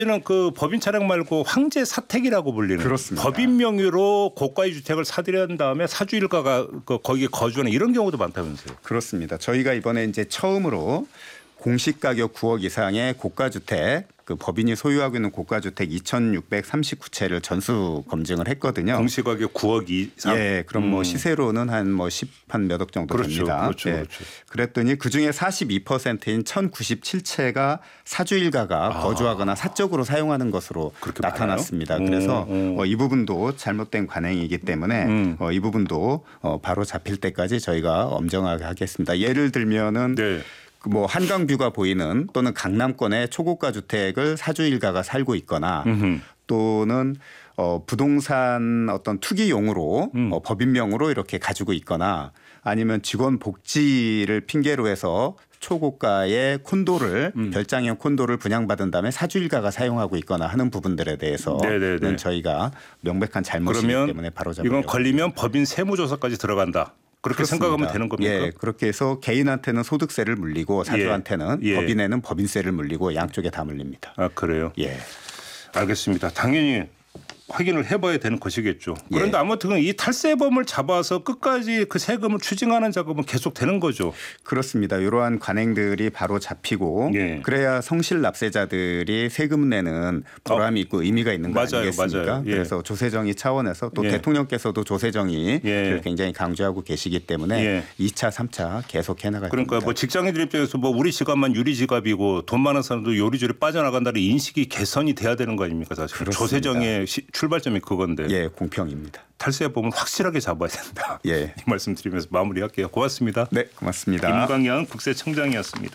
저는 그 법인 차량 말고 황제 사택이라고 불리는 그렇습니다. 법인 명의로 고가의 주택을 사들인 다음에 사주 일가가 거기에 거주하는 이런 경우도 많다면서요. 그렇습니다. 저희가 이번에 이제 처음으로 공시 가격 9억 이상의 고가주택, 그 법인이 소유하고 있는 고가주택 2,639채를 전수 검증을 했거든요. 공시 가격 9억 이상. 예, 그럼 뭐 시세로는 한 뭐 10한 몇 억 정도 그렇죠, 됩니다. 그렇죠, 예. 그렇죠. 그랬더니 그 중에 42%인 1,097채가 사주 일가가 거주하거나 사적으로 사용하는 것으로 그렇게 나타났습니다. 많아요? 그래서 이 부분도 잘못된 관행이기 때문에 이 부분도 바로 잡힐 때까지 저희가 엄정하게 하겠습니다. 예를 들면은. 네. 뭐 한강뷰가 보이는 또는 강남권의 초고가 주택을 사주 일가가 살고 있거나 또는 부동산 어떤 투기용으로 법인명으로 이렇게 가지고 있거나 아니면 직원 복지를 핑계로 해서 초고가의 콘도를 별장형 콘도를 분양받은 다음에 사주 일가가 사용하고 있거나 하는 부분들에 대해서는 저희가 명백한 잘못이기 때문에 바로 잡으려고. 이건 걸리면 법인 세무조사까지 들어간다. 그렇게 그렇습니다. 생각하면 되는 겁니까? 예, 그렇게 해서 개인한테는 소득세를 물리고 사주한테는 법인에는 법인세를 물리고 양쪽에 다 물립니다. 아 그래요? 예, 알겠습니다. 당연히 확인을 해봐야 되는 것이겠죠. 그런데 예. 아무튼 이 탈세범을 잡아서 끝까지 그 세금을 추징하는 작업은 계속 되는 거죠. 그렇습니다. 이러한 관행들이 바로 잡히고 그래야 성실 납세자들이 세금 내는 보람이 있고 의미가 있는 거 아니겠습니까? 맞아요. 예. 그래서 조세정의 차원에서 또 대통령께서도 조세정의를 굉장히 강조하고 계시기 때문에 2차, 3차 계속 해나갈 겁니다. 그러니까 뭐 직장인들 입장에서 뭐 우리 지갑만 유리 지갑이고 돈 많은 사람도 요리조리 빠져나간다는 인식이 개선이 돼야 되는 거 아닙니까? 사실 조세정의 출발점이 그건데. 예, 공평입니다. 탈세범은 확실하게 잡아야 된다. 예. 이 말씀 드리면서 마무리할게요. 고맙습니다. 네, 고맙습니다. 김광현 국세청장이었습니다.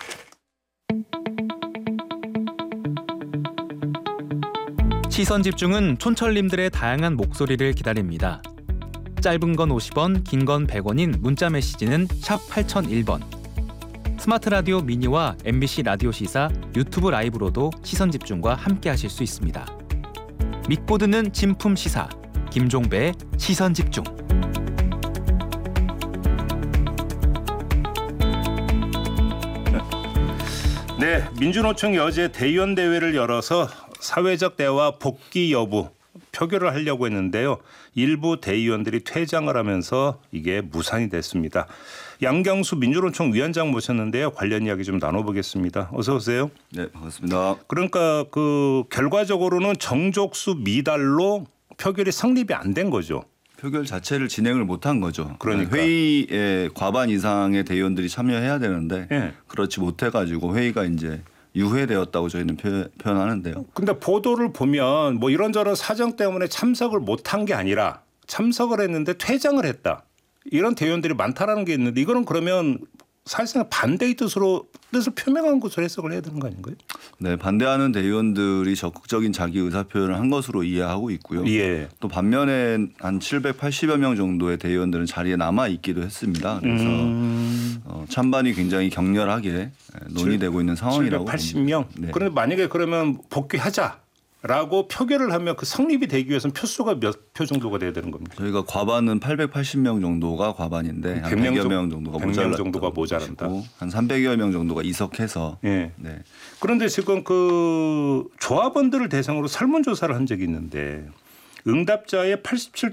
시선 집중은 촌철님들의 다양한 목소리를 기다립니다. 짧은 건 50원, 긴 건 100원인 문자 메시지는 샵 8001번. 스마트 라디오 미니와 MBC 라디오 시사 유튜브 라이브로도 시선 집중과 함께 하실 수 있습니다. 믿고 듣는 진품 시사 김종배의 시선 집중. 네, 민주노총이 어제 대의원 대회를 열어서 사회적 대화 복귀 여부 표결을 하려고 했는데요. 일부 대의원들이 퇴장을 하면서 이게 무산이 됐습니다. 양경수 민주노총 위원장 모셨는데요. 관련 이야기 좀 나눠보겠습니다. 어서 오세요. 네, 반갑습니다. 그러니까 그 결과적으로는 정족수 미달로 표결이 성립이 안 된 거죠. 표결 자체를 진행을 못한 거죠. 그러니까 회의에 과반 이상의 대의원들이 참여해야 되는데 그렇지 못해가지고 회의가 이제 유회되었다고 저희는 표현하는데요. 근데 보도를 보면 뭐 이런저런 사정 때문에 참석을 못한 게 아니라 참석을 했는데 퇴장을 했다. 이런 대의원들이 많다라는 게 있는데 이거는 그러면 사실상 반대의 뜻을 표명한 것으로 해석을 해야 되는 거 아닌가요? 네, 반대하는 대의원들이 적극적인 자기 의사 표현을 한 것으로 이해하고 있고요. 예. 또 반면에 한 780여 명 정도의 대의원들은 자리에 남아 있기도 했습니다. 그래서 찬반이 굉장히 격렬하게 논의되고 있는 상황이라고 780명. 네. 그런데 만약에 그러면 복귀하자라고 표결을 하면 그 성립이 되기 위해서는 표수가 몇 표 정도가 돼야 되는 겁니까? 저희가 과반은 880명 정도가 과반인데 한 100여 명 정도가 100명 정도가 모자란다. 한 300여 명 정도가 이석해서. 네. 네. 그런데 지금 그 조합원들을 대상으로 설문조사를 한 적이 있는데 응답자의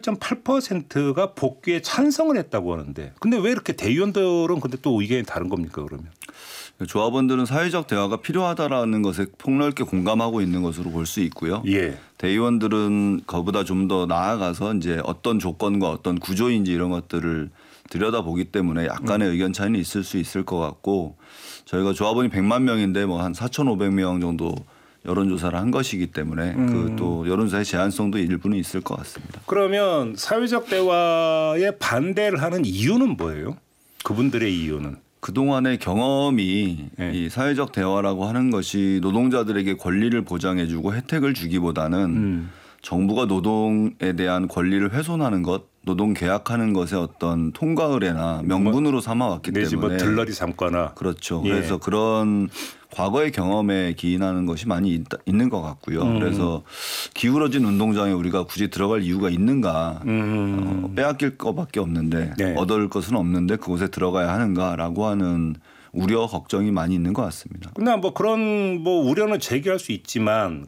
87.8%가 복귀에 찬성을 했다고 하는데 근데 왜 이렇게 대의원들은 근데 또 의견이 다른 겁니까 그러면? 조합원들은 사회적 대화가 필요하다라는 것에 폭넓게 공감하고 있는 것으로 볼 수 있고요. 예. 대의원들은 그보다 좀 더 나아가서 이제 어떤 조건과 어떤 구조인지 이런 것들을 들여다보기 때문에 약간의 의견 차이는 있을 수 있을 것 같고 저희가 조합원이 100만 명인데 뭐 한 4,500명 정도 여론조사를 한 것이기 때문에 그 또 여론조사의 제한성도 일부는 있을 것 같습니다. 그러면 사회적 대화에 반대를 하는 이유는 뭐예요? 그분들의 이유는? 그동안의 경험이 이 사회적 대화라고 하는 것이 노동자들에게 권리를 보장해주고 혜택을 주기보다는 정부가 노동에 대한 권리를 훼손하는 것, 노동 계약하는 것에 어떤 통과 의례나 명분으로 삼아왔기 내지 때문에 뭐 들러리 삼거나 그렇죠. 그래서 그런 과거의 경험에 기인하는 것이 많이 있는 것 같고요. 그래서 기울어진 운동장에 우리가 굳이 들어갈 이유가 있는가 빼앗길 것밖에 없는데 얻을 것은 없는데 그곳에 들어가야 하는가라고 하는 우려 걱정이 많이 있는 것 같습니다. 근데 뭐 그런 뭐 우려는 제기할 수 있지만